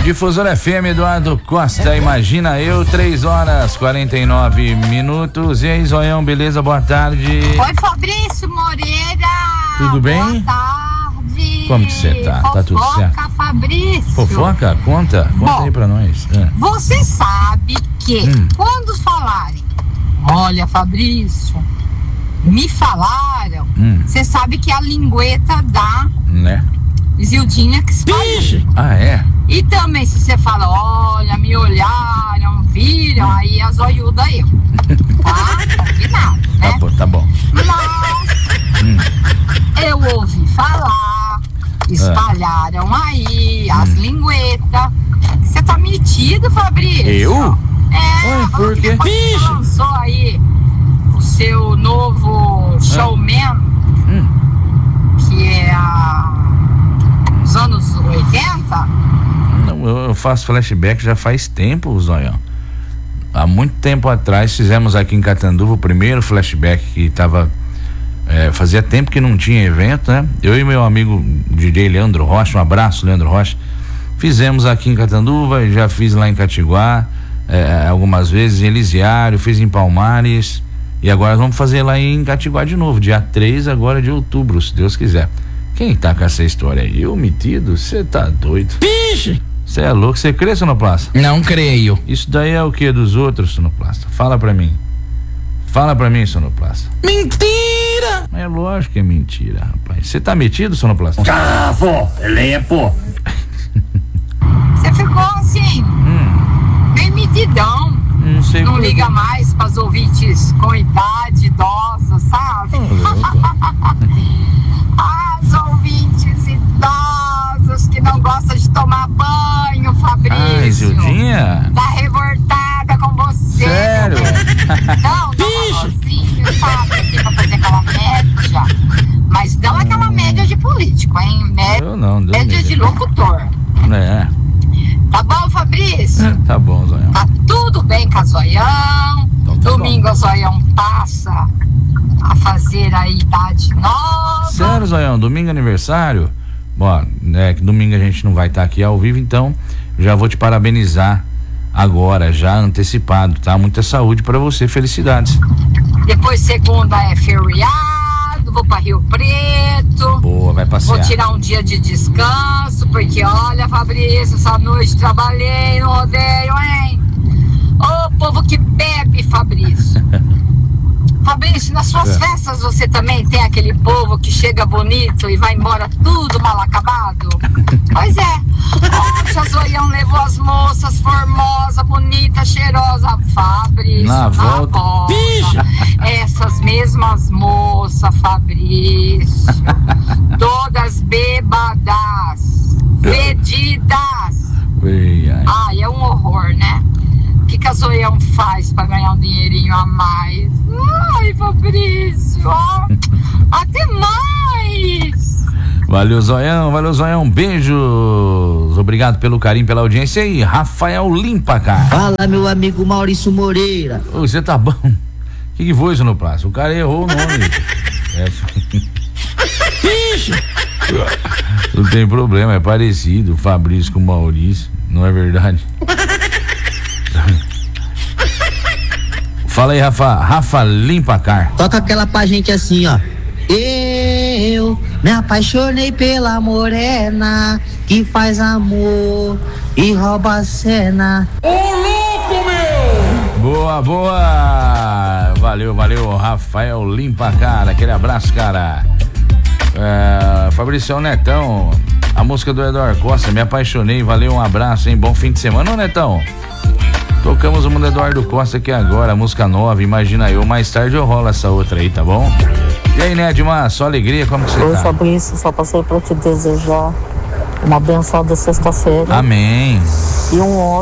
Difusora FM, Eduardo Costa, imagina eu, 3h49. E aí, Zoião, beleza? Boa tarde. Oi, Fabrício Moreira. Tudo bem? Boa tarde. Como que você tá? Tá tudo certo? Fofoca, Fabrício. Fofoca? Conta aí pra nós. Você sabe que quando falarem, olha, Fabrício, me falaram, você sabe que a lingueta da Zildinha que espalhou. Ah, é? E também se você fala, olha, me olharam, viram, aí a zoiuda eu. Tá? Combinado, né? Tá bom. Mas eu ouvi falar, espalharam aí as linguetas. Você tá metido, Fabrício? Eu? É, por quê? Você lançou aí o seu novo showman, que é os anos 80. Não, eu faço flashback já faz tempo, Zoião. Há muito tempo atrás fizemos aqui em Catanduva o primeiro flashback que tava. Fazia tempo que não tinha evento, né? Eu e meu amigo DJ Leandro Rocha, um abraço, Leandro Rocha. Fizemos aqui em Catanduva, já fiz lá em Catiguá, algumas vezes em Elisiário, fiz em Palmares. E agora vamos fazer lá em Catiguá de novo, dia 3 agora de outubro, se Deus quiser. Quem tá com essa história aí? Eu metido? Você tá doido? Vixe! Você é louco? Você crê, Sonoplasta? Não creio. Isso daí é o que dos outros, Sonoplasta? Fala pra mim, Sonoplasta. Mentira! É lógico que é mentira, rapaz. Você tá metido, Sonoplasta? Cavo! Lepo! Você ficou assim, bem metidão. Não sei. Não liga mais para os ouvintes com idade, idosa, sabe? As ouvintes idosas que não gostam de tomar banho, Fabrício. Ai, Zildinha? Tá revoltada com você. Sério? Não, sozinho, sabe? Assim, pra fazer aquela média. Mas não aquela média de político, hein? Média de locutor. Tá bom, Fabrício? Tá bom, Zoião. Tá tudo bem com a Zoião. Então tá Domingo bom. A Zoião passa a fazer a idade nova. Sério, Zoião? Domingo é aniversário? Bom, que domingo a gente não vai estar aqui ao vivo, então já vou te parabenizar agora, já antecipado, tá? Muita saúde pra você, felicidades. Depois segunda é feriado, vou pra Rio Preto. Boa, vai passear. Vou tirar um dia de descanso, porque olha, Fabrício, essa noite trabalhei no rodeio, hein? Ô, povo que bebe, Fabrício. Fabrício, nas suas festas você também tem aquele povo que chega bonito e vai embora tudo mal acabado? Pois é. Ontem a Zoião levou as moças formosas, bonitas, cheirosas. Fabrício, na volta. Essas mesmas moças, Fabrício. Todas bebadas, fedidas. Ai, é um horror, né? O que a Zoião faz pra ganhar um dinheirinho a mais? Ai, Fabrício, até mais! Valeu, Zoião, beijos, obrigado pelo carinho, pela audiência. E Rafael Limpa, cara. Fala, meu amigo Maurício Moreira. Ô, você tá bom? Que foi isso no prazo? O cara errou o nome. Não tem problema, é parecido, Fabrício com Maurício, não é verdade? Fala aí, Rafa Limpa, cara. Toca aquela pra gente assim, ó. Eu me apaixonei pela morena que faz amor e rouba a cena. Ô, louco, meu! Boa. Valeu, Rafael Limpa, cara. Aquele abraço, cara. Fabrício Netão, a música do Eduardo Costa, me apaixonei. Valeu, um abraço, hein? Bom fim de semana, ô Netão. Tocamos uma do Eduardo Costa aqui agora, a música nova, imagina eu. Mais tarde eu rolo essa outra aí, tá bom? E aí, Nedma, só alegria, como que você tá? Oi, Fabrício, só passei pra te desejar uma abençoada sexta-feira. Amém. E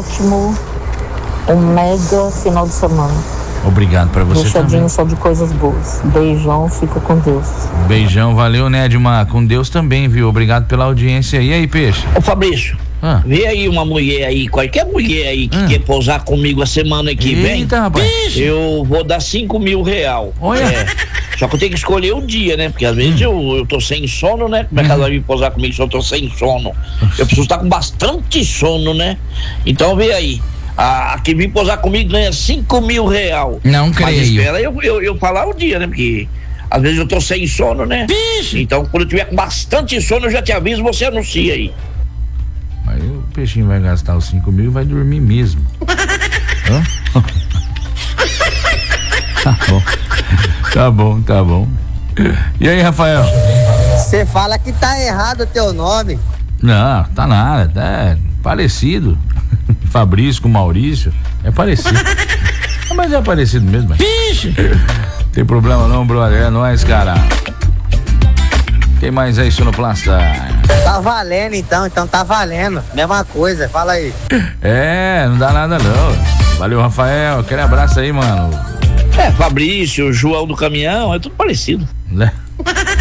um mega final de semana. Obrigado pra você Deixadinho também. só de coisas boas. Beijão, fica com Deus. Beijão, valeu, Nedma. Com Deus também, viu? Obrigado pela audiência. E aí, peixe? Ô, Fabrício, Vê aí uma mulher aí, qualquer mulher aí que quer posar comigo a semana que vem, rapaz. eu vou dar 5 mil real. Olha. Só que eu tenho que escolher o dia, né? Porque às vezes eu tô sem sono, né? Como é que ela vai vir posar comigo se eu tô sem sono? Eu preciso estar com bastante sono, né? Então vê aí. A que vir posar comigo ganha 5 mil real. Não Mas creio. espera eu falar o dia, né? Porque às vezes eu tô sem sono, né? Vixe. Então quando eu tiver com bastante sono eu já te aviso, você anuncia aí. Aí o peixinho vai gastar os 5 mil e vai dormir mesmo. Tá bom. E aí, Rafael? Você fala que tá errado o teu nome. Não, tá nada, tá parecido. Fabrício com Maurício, é parecido. Mas é parecido mesmo. Vixe. Tem problema não, brother, é nóis, cara. Quem mais é sonoplasta? Tá valendo então tá valendo. Mesma coisa, fala aí. Não dá nada não. Valeu, Rafael, aquele abraço aí, mano. Fabrício, João do caminhão, é tudo parecido. Né?